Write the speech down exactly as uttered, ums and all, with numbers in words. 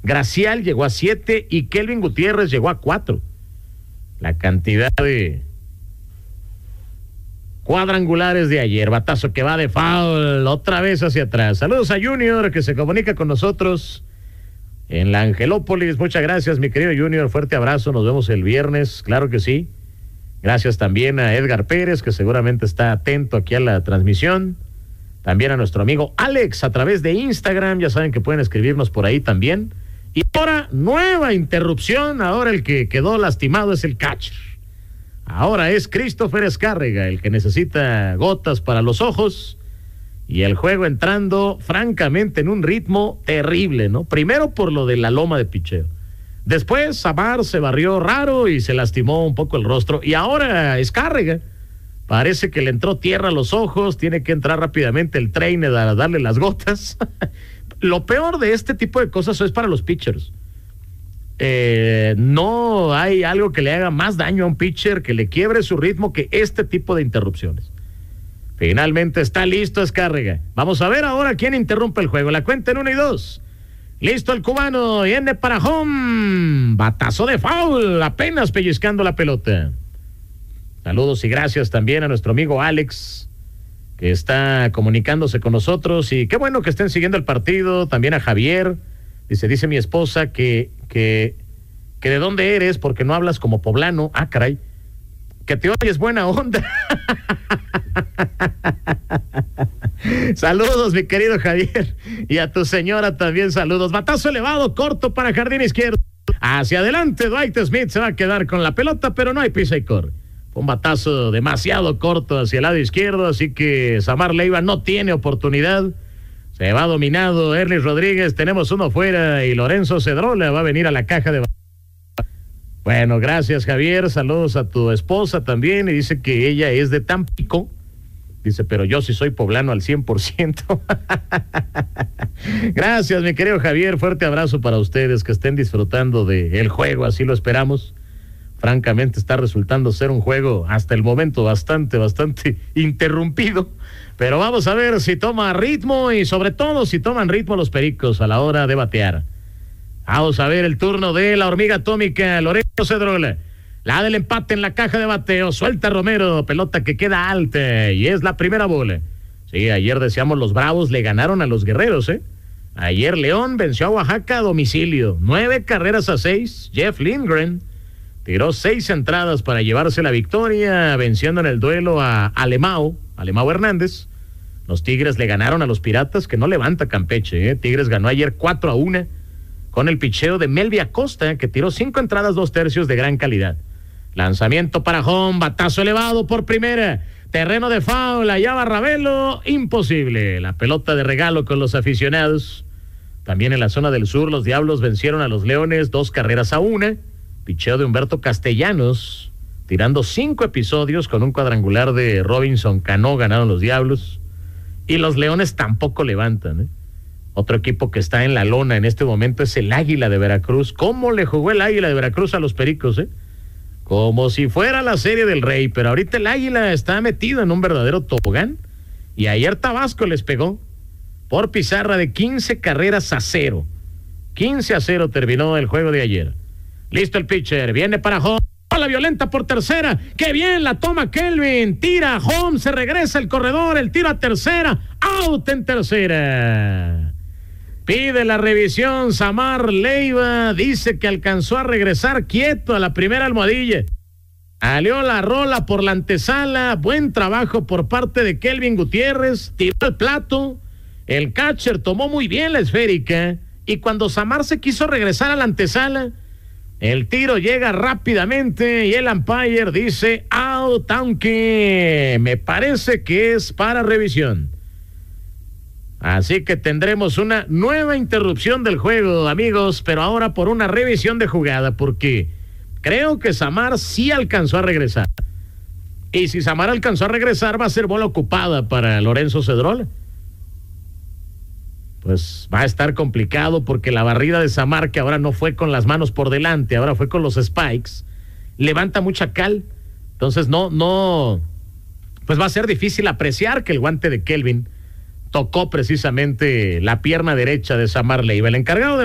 Gracial llegó a siete y Kelvin Gutiérrez llegó a cuatro. La cantidad de cuadrangulares de ayer. Batazo que va de foul, otra vez hacia atrás. Saludos a Junior, que se comunica con nosotros en la Angelópolis. Muchas gracias, mi querido Junior. Fuerte abrazo, nos vemos el viernes, claro que sí. Gracias también a Edgar Pérez, que seguramente está atento aquí a la transmisión. También a nuestro amigo Alex a través de Instagram. Ya saben que pueden escribirnos por ahí también. Y ahora, nueva interrupción. Ahora el que quedó lastimado es el catcher. Ahora es Christopher Escárrega el que necesita gotas para los ojos. Y el juego entrando, francamente, en un ritmo terrible, ¿no? Primero por lo de la loma de picheo. Después, Samar se barrió raro y se lastimó un poco el rostro. Y ahora Escárrega parece que le entró tierra a los ojos. Tiene que entrar rápidamente el trainer a darle las gotas. Lo peor de este tipo de cosas es para los pitchers. Eh, no hay algo que le haga más daño a un pitcher, que le quiebre su ritmo, que este tipo de interrupciones. Finalmente está listo Escárrega. Vamos a ver ahora quién interrumpe el juego. La cuenta en uno y dos. Listo el cubano, viene para home. Batazo de foul, apenas pellizcando la pelota. Saludos y gracias también a nuestro amigo Alex, que está comunicándose con nosotros. Y qué bueno que estén siguiendo el partido. También a Javier. Dice, dice mi esposa que, que, que de dónde eres, porque no hablas como poblano. Ah, caray. Que te oyes buena onda. Saludos, mi querido Javier. Y a tu señora también saludos. Batazo elevado, corto para jardín izquierdo. Hacia adelante, Dwight Smith se va a quedar con la pelota, pero no hay pisa y corre. Fue un batazo demasiado corto hacia el lado izquierdo, así que Samar Leiva no tiene oportunidad. Se va dominado Erlis Rodríguez, tenemos uno fuera y Lorenzo Cedrola va a venir a la caja de... Bueno, gracias Javier, saludos a tu esposa también, y dice que ella es de Tampico. Dice, pero yo sí soy poblano al cien por ciento. Gracias, mi querido Javier, fuerte abrazo para ustedes, que estén disfrutando del juego, así lo esperamos. Francamente está resultando ser un juego hasta el momento bastante, bastante interrumpido. Pero vamos a ver si toma ritmo y sobre todo si toman ritmo los pericos a la hora de batear. Vamos a ver el turno de la hormiga atómica, Lorenzo Cedrola. La del empate en la caja de bateo, suelta Romero, pelota que queda alta y es la primera bola. Sí, ayer decíamos los Bravos le ganaron a los Guerreros, ¿eh? Ayer León venció a Oaxaca a domicilio, nueve carreras a seis, Jeff Lindgren tiró seis entradas para llevarse la victoria, venciendo en el duelo a Alemão, Alemão Hernández. Los Tigres le ganaron a los Piratas, que no levanta Campeche, ¿eh? Tigres ganó ayer cuatro a uno con el picheo de Melvin Acosta, que tiró cinco entradas, dos tercios de gran calidad. Lanzamiento para home, batazo elevado por primera, terreno de foul, allá va Ravelo, imposible. La pelota de regalo con los aficionados. También en la zona del sur, los Diablos vencieron a los Leones dos carreras a una. Picheo de Humberto Castellanos, tirando cinco episodios con un cuadrangular de Robinson Cano, ganaron los Diablos. Y los Leones tampoco levantan, ¿eh? Otro equipo que está en la lona en este momento es el Águila de Veracruz. ¿Cómo le jugó el Águila de Veracruz a los Pericos, eh? Como si fuera la Serie del Rey, pero ahorita el Águila está metido en un verdadero tobogán. Y ayer Tabasco les pegó por pizarra de quince carreras a cero. quince a cero terminó el juego de ayer. Listo el pitcher, viene para home, la violenta por tercera, qué bien la toma Kelvin, tira home, se regresa el corredor, el tiro a tercera, out en tercera. Pide la revisión Samar Leiva, dice que alcanzó a regresar quieto a la primera almohadilla. Salió la rola por la antesala, buen trabajo por parte de Kelvin Gutiérrez, tiró el plato, el catcher tomó muy bien la esférica, y cuando Samar se quiso regresar a la antesala, el tiro llega rápidamente y el umpire dice out, aunque me parece que es para revisión. Así que tendremos una nueva interrupción del juego, amigos, pero ahora por una revisión de jugada, porque creo que Samar sí alcanzó a regresar. Y si Samar alcanzó a regresar, va a ser bola ocupada para Lorenzo Cedrola. Pues va a estar complicado porque la barrida de Samar, que ahora no fue con las manos por delante, ahora fue con los spikes, levanta mucha cal. Entonces no, no, pues va a ser difícil apreciar que el guante de Kelvin tocó precisamente la pierna derecha de Samar Leiva. El encargado de